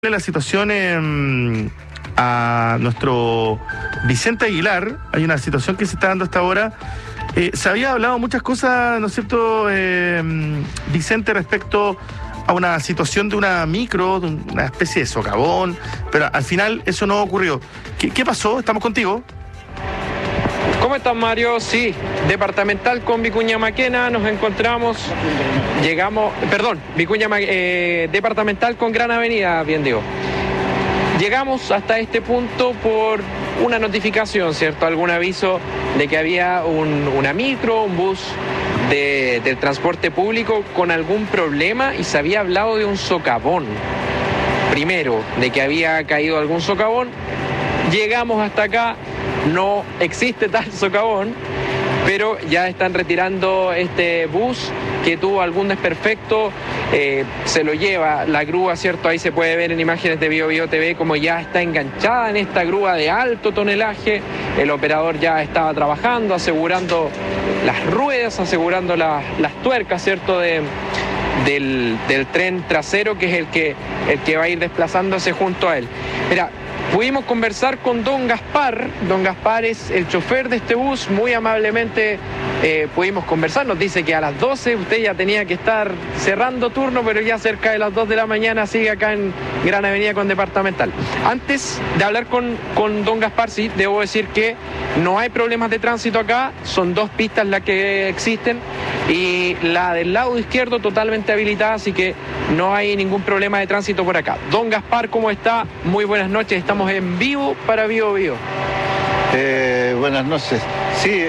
La situación a nuestro Vicente Aguilar. Hay una situación que se está dando hasta ahora. Se había hablado muchas cosas, ¿no es cierto, Vicente, respecto a una situación de una micro, de una especie de socavón, pero al final eso no ocurrió. ¿Qué pasó? Estamos contigo. ¿Cómo estás, Mario? Sí, departamental con Vicuña Maquena nos encontramos, departamental con Gran Avenida, bien digo. Llegamos hasta este punto por una notificación, ¿cierto? Algún aviso de que había una micro, un bus del transporte público con algún problema y se había hablado de un socavón. Primero, de que había caído algún socavón. Llegamos hasta acá. No existe tal socavón, pero ya están retirando este bus que tuvo algún desperfecto, se lo lleva la grúa, ¿cierto? Ahí se puede ver en imágenes de BioBio TV como ya está enganchada en esta grúa de alto tonelaje. El operador ya estaba trabajando, asegurando las ruedas, asegurando las tuercas, ¿cierto? Del tren trasero, que es el que va a ir desplazándose junto a él. Mira, pudimos conversar con don Gaspar. Don Gaspar es el chofer de este bus. Muy amablemente pudimos conversar. Nos dice que a las 12 usted ya tenía que estar cerrando turno, pero ya cerca de las 2 de la mañana sigue acá en Gran Avenida con Departamental. Antes de hablar con don Gaspar, sí, debo decir que no hay problemas de tránsito acá. Son dos pistas las que existen y la del lado izquierdo totalmente habilitada, así que no hay ningún problema de tránsito por acá. Don Gaspar, ¿cómo está? Muy buenas noches. Estamos en vivo para BioBio. Buenas noches. Sí,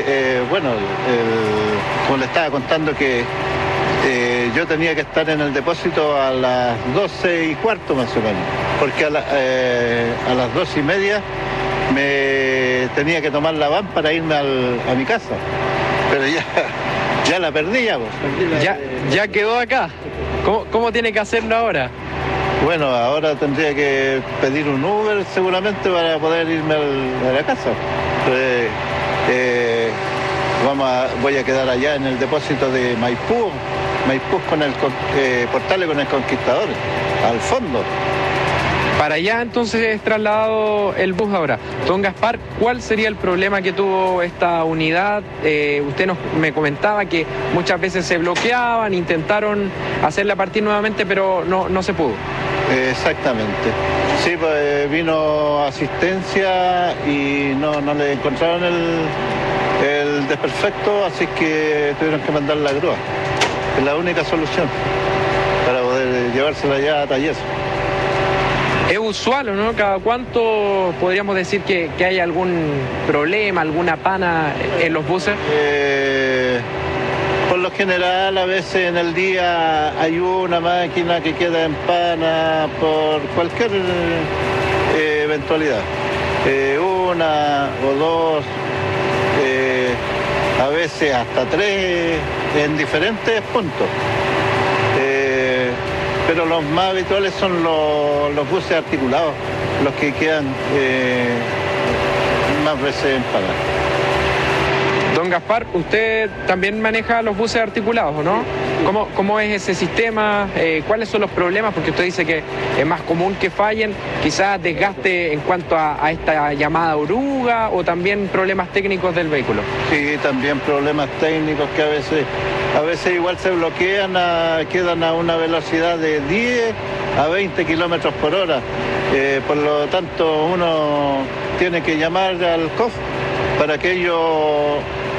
como le estaba contando que yo tenía que estar en el depósito a las 12:15 más o menos, porque a las 12:30 me tenía que tomar la van para irme a mi casa, pero ya la perdí ya. Ya quedó acá. ¿Cómo tiene que hacerlo ahora? Bueno, ahora tendría que pedir un Uber seguramente para poder irme a la casa. Voy a quedar allá en el depósito de Maipú con el Portales con el Conquistador, al fondo. Para allá entonces es trasladado el bus ahora. Don Gaspar, ¿cuál sería el problema que tuvo esta unidad? Usted me comentaba que muchas veces se bloqueaban, intentaron hacerla partir nuevamente, pero no se pudo. Exactamente. Sí, pues vino asistencia y no le encontraron el desperfecto, así que tuvieron que mandar la grúa. Es la única solución para poder llevársela ya a taller. ¿Es usual o no? ¿Cada cuánto podríamos decir que hay algún problema, alguna pana en los buses? Por lo general, a veces en el día hay una máquina que queda en pana por cualquier eventualidad. Una o dos, a veces hasta tres en diferentes puntos. Pero los más habituales son los buses articulados, los que quedan más veces en pana. Don Gaspar, usted también maneja los buses articulados, ¿o no? ¿Cómo es ese sistema? ¿Cuáles son los problemas? Porque usted dice que es más común que fallen, quizás desgaste en cuanto a esta llamada oruga o también problemas técnicos del vehículo. Sí, también problemas técnicos que a veces igual se bloquean, quedan a una velocidad de 10 a 20 kilómetros por hora. Por lo tanto, uno tiene que llamar al COF para que ellos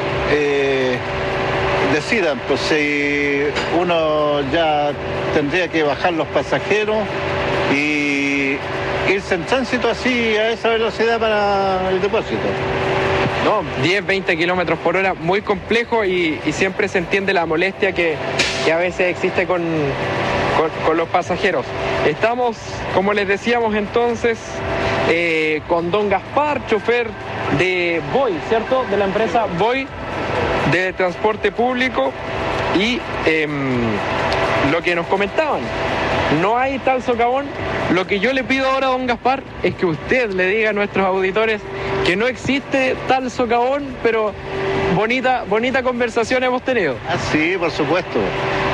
decidan, pues si uno ya tendría que bajar los pasajeros y irse en tránsito así a esa velocidad para el depósito. No, 10, 20 kilómetros por hora, muy complejo y siempre se entiende la molestia que a veces existe con los pasajeros. Estamos, como les decíamos entonces, con don Gaspar, chofer de Voy, ¿cierto? De la empresa Voy de transporte público y lo que nos comentaban, no hay tal socavón. Lo que yo le pido ahora a don Gaspar es que usted le diga a nuestros auditores que no existe tal socavón, pero bonita conversación hemos tenido. Sí, por supuesto.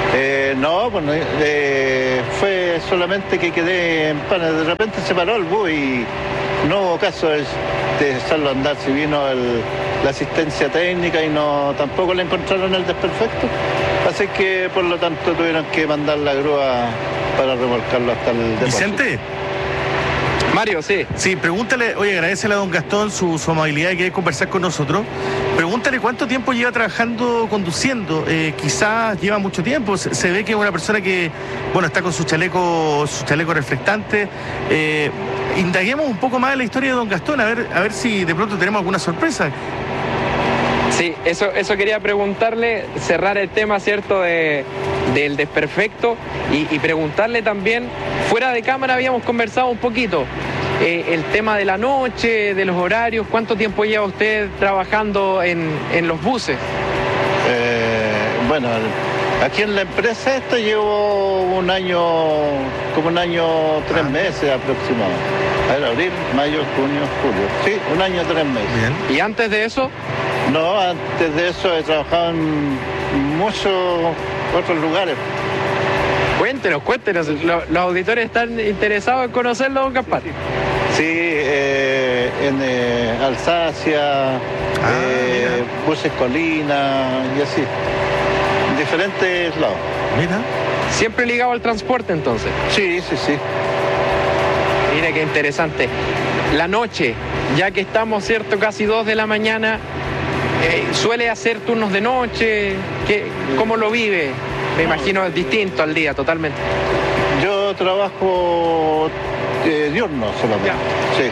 No, pues fue solamente que quedé en pana. De repente se paró el bus y no hubo caso de dejarlo andar. Si vino la asistencia técnica y no tampoco le encontraron el desperfecto. Así que por lo tanto tuvieron que mandar la grúa para remolcarlo hasta el depósito. Vicente. Mario, sí. Sí, pregúntale, oye, agradecele a don Gastón su amabilidad de querer conversar con nosotros. Pregúntale cuánto tiempo lleva trabajando, conduciendo. Quizás lleva mucho tiempo. Se ve que es una persona que, bueno, está con su chaleco reflectante. Indaguemos un poco más en la historia de don Gastón, a ver si de pronto tenemos alguna sorpresa. Sí, eso quería preguntarle, cerrar el tema, ¿cierto?, del desperfecto y preguntarle también, fuera de cámara habíamos conversado un poquito, el tema de la noche, de los horarios, ¿cuánto tiempo lleva usted trabajando en los buses? Bueno, aquí en la empresa esta llevo como un año, 3 meses aproximadamente. A ver, abril, mayo, junio, julio. Sí, un año, 3 meses. Bien. ¿Y antes de eso? No, antes de eso he trabajado en muchos otros lugares. Cuéntenos. Los auditores están interesados en conocerlo, don Gaspar. Sí, en Alsacia, Buses Colina y así. En diferentes lados. Mira. ¿Siempre ligado al transporte entonces? Sí. Mire qué interesante. La noche, ya que estamos, ¿cierto?, casi 2 de la mañana, ¿suele hacer turnos de noche? ¿Cómo lo vive? Me imagino es distinto al día, totalmente. Yo trabajo diurno solamente. Sí.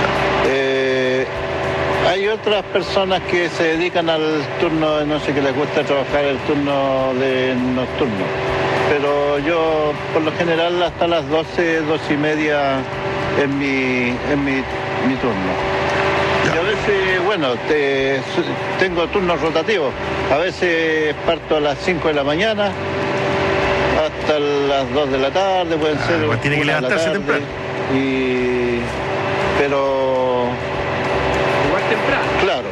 Hay otras personas que se dedican al turno de noche, que les gusta trabajar el turno de nocturno. Pero yo, por lo general, hasta las 12, 12 y media es mi turno. Y a veces, bueno, tengo turnos rotativos. A veces parto a las 5 de la mañana hasta las 2 de la tarde, pueden ser. Pues tiene que levantarse temprano. Pero Igual temprano. claro.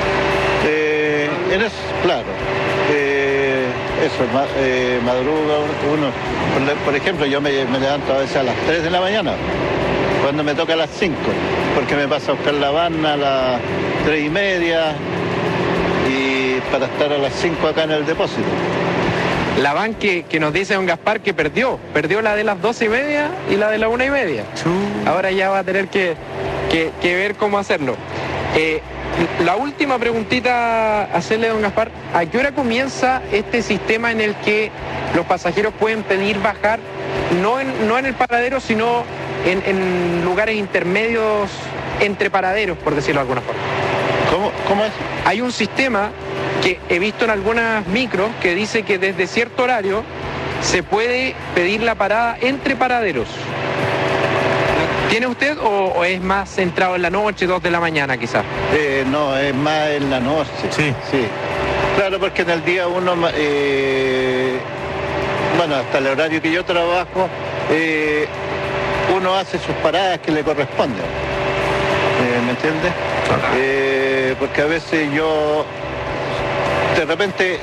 Claro. Eso, madruga uno. Por ejemplo, yo me levanto a veces a las 3 de la mañana, cuando me toca a las 5, porque me pasa a buscar la van a las 3 y media y para estar a las 5 acá en el depósito. La van que nos dice don Gaspar que perdió la de las 12 y media y la de las 1 y media. Ahora ya va a tener que ver cómo hacerlo. La última preguntita a hacerle, don Gaspar, ¿a qué hora comienza este sistema en el que los pasajeros pueden pedir bajar, no en el paradero, sino en lugares intermedios entre paraderos, por decirlo de alguna forma? ¿Cómo es? Hay un sistema que he visto en algunas micros que dice que desde cierto horario se puede pedir la parada entre paraderos. ¿Tiene usted o es más centrado en la noche, 2 de la mañana quizás? No, es más en la noche. Sí. Claro, porque en el día uno, bueno, hasta el horario que yo trabajo, uno hace sus paradas que le corresponden. ¿Me entiendes? Porque a veces yo, de repente,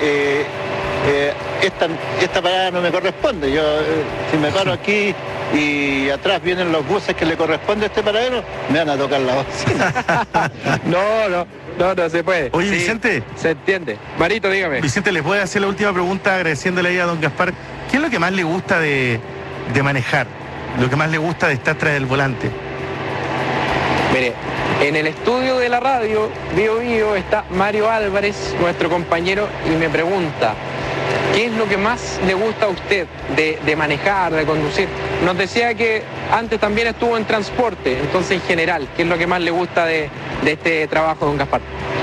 esta parada no me corresponde. Yo, si me paro aquí y atrás vienen los buses que le corresponde a este paradero, me van a tocar la bocina. No se puede. Oye, Sí, Vicente. Se entiende. Marito, dígame. Vicente, ¿les puedo hacer la última pregunta agradeciéndole ahí a don Gaspar? ¿Qué es lo que más le gusta de manejar? ¿Lo que más le gusta de estar tras el volante? Mire, en el estudio de la radio, Bio está Mario Álvarez, nuestro compañero, y me pregunta, ¿qué es lo que más le gusta a usted de manejar, de conducir? Nos decía que antes también estuvo en transporte, entonces en general, ¿qué es lo que más le gusta de este trabajo, don Gaspar?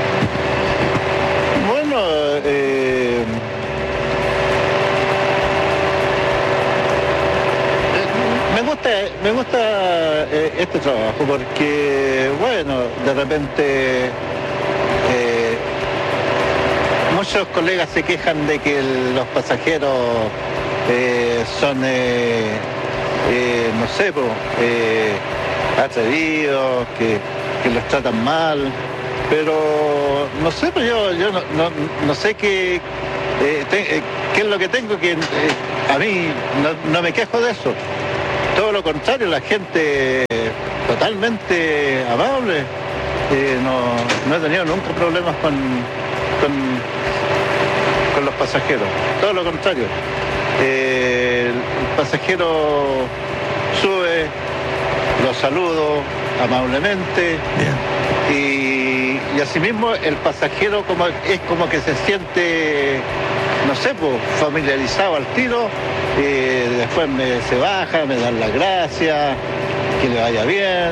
Bueno, me gusta este trabajo porque, bueno, de repente muchos colegas se quejan de que los pasajeros son, no sé, atrevidos, que los tratan mal, pero no sé, pues yo no sé qué ¿qué es lo que tengo? Que a mí no me quejo de eso. Todo lo contrario, la gente totalmente amable. No he tenido nunca problemas con los pasajeros. Todo lo contrario. El pasajero sube, lo saludo amablemente. Y asimismo el pasajero es como que se siente, no sé, pues, familiarizado al tiro. Después se baja, me dan las gracias, que le vaya bien.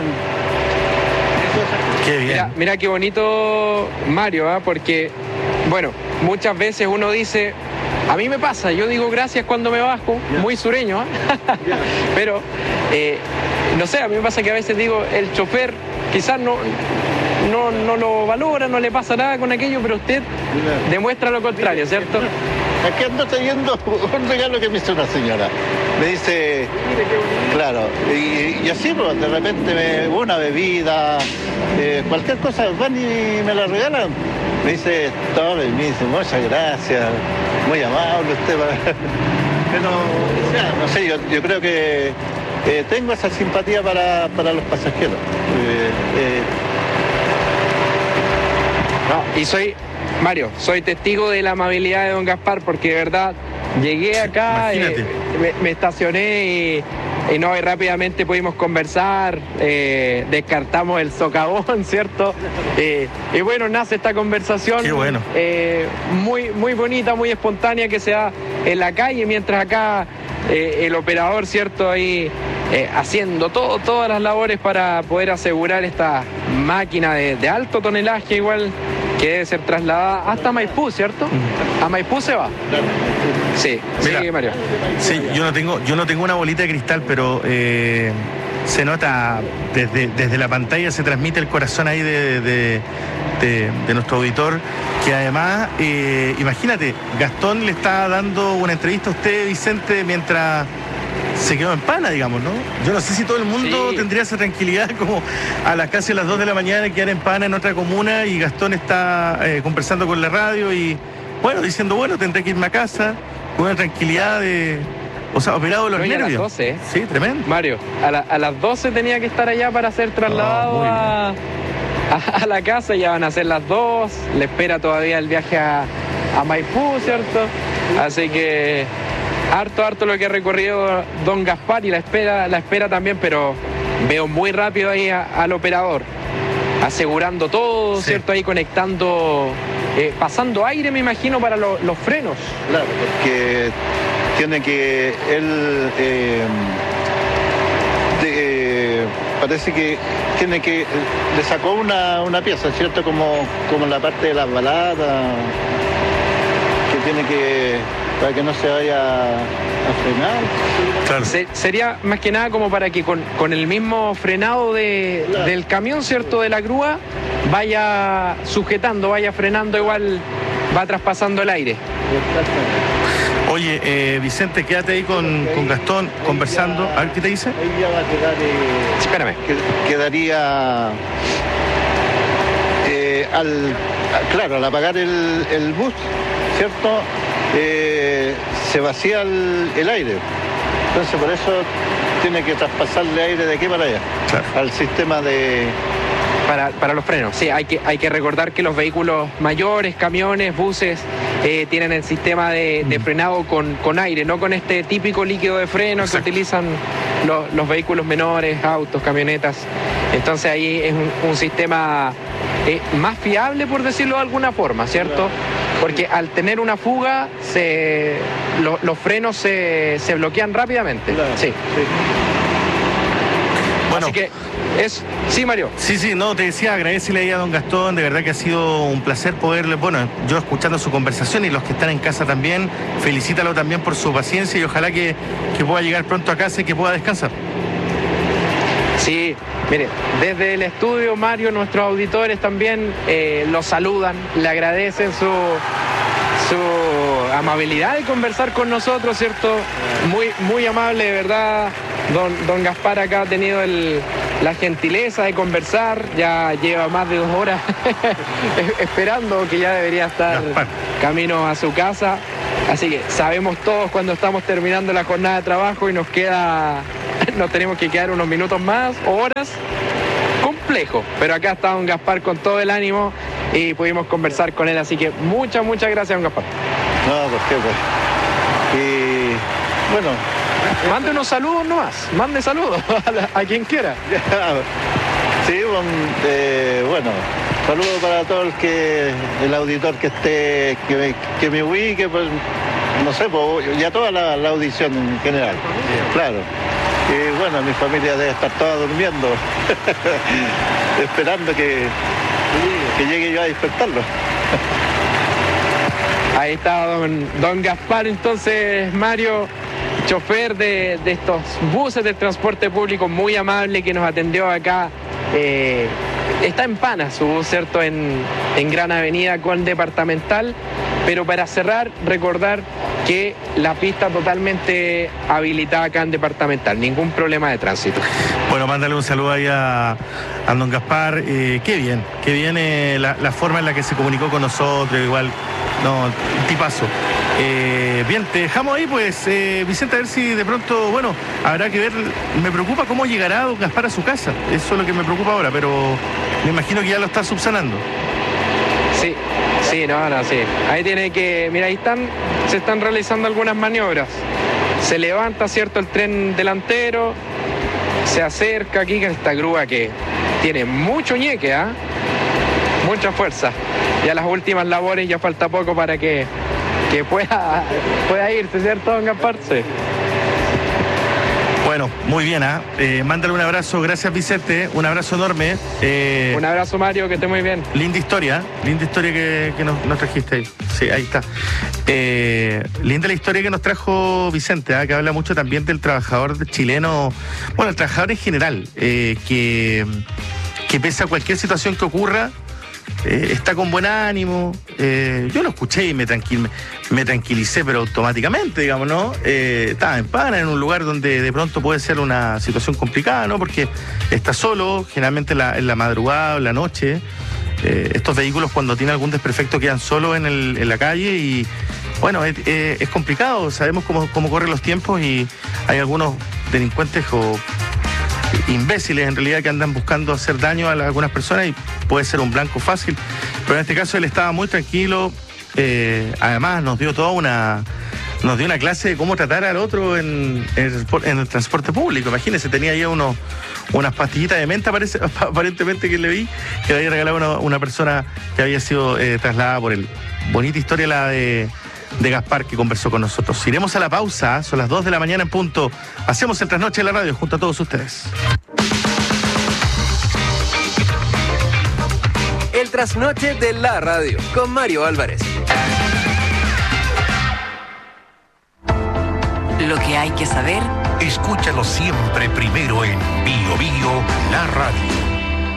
Qué bien. Mira qué bonito, Mario, porque, bueno, muchas veces uno dice, a mí me pasa, yo digo gracias cuando me bajo, muy sureño, pero, no sé, a mí me pasa que a veces digo, el chofer quizás no lo valora, no le pasa nada con aquello, pero usted demuestra lo contrario, ¿cierto? Aquí ando trayendo un regalo que me hizo una señora. Me dice, claro, y así, pues, de repente una bebida, cualquier cosa, van y me la regalan. Me dice, tome, me dice, muchas gracias, muy amable usted. Pero, o sea, no sé, yo creo que tengo esa simpatía para los pasajeros. Y Mario, soy testigo de la amabilidad de don Gaspar, porque de verdad llegué acá, me estacioné y rápidamente pudimos conversar, descartamos el socavón, ¿cierto? Y bueno, nace esta conversación. Qué bueno. Muy, muy bonita, muy espontánea, que se da en la calle, mientras acá el operador, ¿cierto? Ahí haciendo todas las labores para poder asegurar esta máquina de alto tonelaje, igual, que debe ser trasladada hasta Maipú, ¿cierto? A Maipú se va. Sí, mira, sí, Mario. Sí, yo no tengo una bolita de cristal, pero se nota desde la pantalla, se transmite el corazón ahí de nuestro auditor, que además, imagínate, Gastón le está dando una entrevista a usted, Vicente, mientras se quedó en pana, digamos, ¿no? Yo no sé si todo el mundo tendría esa tranquilidad como a casi las 2 de la mañana quedar en pana en otra comuna y Gastón está conversando con la radio y, bueno, diciendo, bueno, tendré que irme a casa con una tranquilidad operado de los nervios. A las 12, Sí, tremendo. Mario, a las 12 tenía que estar allá para ser trasladado a la casa, ya van a ser las 2, le espera todavía el viaje a Maipú, ¿cierto? Así que harto lo que ha recorrido don Gaspar y la espera también, pero veo muy rápido ahí al operador, asegurando todo, ¿cierto? Ahí conectando, pasando aire, me imagino, para los frenos. Claro, porque tiene que él parece que le sacó una pieza, ¿cierto? Como la parte de las balatas, que tiene que, para que no se vaya a frenar. Claro. Sería más que nada como para que con el mismo frenado del camión, ¿cierto? De la grúa, vaya sujetando, vaya frenando, igual va traspasando el aire. Oye, Vicente, quédate ahí con Gastón conversando. A ver qué te dice. Ahí ya va a quedar. Espérame. Quedaría al apagar el bus, ¿cierto? Se vacía el aire. Entonces por eso tiene que traspasarle aire de aquí para allá, claro, al sistema de... Para los frenos, sí, hay que recordar que los vehículos mayores, camiones, buses, tienen el sistema de frenado con aire, no con este típico líquido de freno. Exacto. Que utilizan los vehículos menores, autos, camionetas. Entonces ahí es un sistema más fiable, por decirlo de alguna forma, ¿cierto? Claro. Porque al tener una fuga, los frenos se bloquean rápidamente. Claro. Sí. Bueno. Así que sí, Mario. Sí, no, te decía, agradecele ahí a don Gastón, de verdad que ha sido un placer poderle, bueno, yo escuchando su conversación y los que están en casa también, felicítalo también por su paciencia y ojalá que pueda llegar pronto a casa y que pueda descansar. Sí, mire, desde el estudio, Mario, nuestros auditores también lo saludan, le agradecen su amabilidad de conversar con nosotros, ¿cierto? Muy amable, de verdad. Don Gaspar acá ha tenido la gentileza de conversar, ya lleva más de 2 horas esperando, que ya debería estar camino a su casa. Así que sabemos todos cuando estamos terminando la jornada de trabajo y nos tenemos que quedar unos minutos más, horas. Complejo, pero acá está don Gaspar con todo el ánimo y pudimos conversar con él, así que muchas gracias, don Gaspar. No, ¿por qué? Pues. Y bueno. Mande unos saludos nomás, mande saludos a quien quiera. Sí, bueno, saludos para todo el auditor que me ubique, pues, no sé, pues, ya toda la audición en general, claro. Y bueno, mi familia debe estar toda durmiendo, esperando que llegue yo a despertarlo. Ahí está don Gaspar, entonces, Mario, chofer de estos buses del transporte público, muy amable, que nos atendió acá. Está en Pana su bus, ¿cierto? En Gran Avenida con Departamental. Pero para cerrar, recordar que la pista totalmente habilitada acá en Departamental, ningún problema de tránsito. Bueno, mándale un saludo ahí a don Gaspar. Qué bien la forma en la que se comunicó con nosotros, igual, no, un tipazo. Bien, te dejamos ahí, pues, Vicente, a ver si de pronto, bueno, habrá que ver, me preocupa cómo llegará don Gaspar a su casa, eso es lo que me preocupa ahora, pero me imagino que ya lo está subsanando. Sí, sí. Ahí tiene que, mira, se están realizando algunas maniobras. Se levanta, ¿cierto?, el tren delantero, se acerca aquí con esta grúa que tiene mucho ñeque, mucha fuerza. Ya las últimas labores, ya falta poco para que pueda irse, ¿cierto, don Gaspar? Sí. Bueno, muy bien, mándale un abrazo, gracias Vicente, un abrazo enorme. Un abrazo, Mario, que esté muy bien. Linda historia que nos trajiste ahí. Sí, ahí está. Linda la historia que nos trajo Vicente, que habla mucho también del trabajador chileno, bueno, el trabajador en general, que pese a cualquier situación que ocurra, está con buen ánimo. Yo lo escuché y me tranquilicé, pero automáticamente, digamos, ¿no? Estaba en Pana, en un lugar donde de pronto puede ser una situación complicada, ¿no? Porque está solo, generalmente en la madrugada o en la noche. Estos vehículos, cuando tienen algún desperfecto, quedan solos en la calle y, bueno, es complicado. Sabemos cómo corren los tiempos y hay algunos delincuentes o imbéciles en realidad que andan buscando hacer daño a algunas personas y puede ser un blanco fácil, pero en este caso él estaba muy tranquilo. Además nos dio una clase de cómo tratar al otro en el transporte público. Imagínense, tenía ahí unas pastillitas de menta, aparentemente, que le vi, que le había regalado una persona que había sido trasladada por él. Bonita historia la de Gaspar, que conversó con nosotros. Iremos a la pausa, son las 2 de la mañana en punto. Hacemos el Trasnoche de la Radio junto a todos ustedes. El Trasnoche de la Radio con Mario Álvarez. Lo que hay que saber, escúchalo siempre primero en Bio Bio, la radio.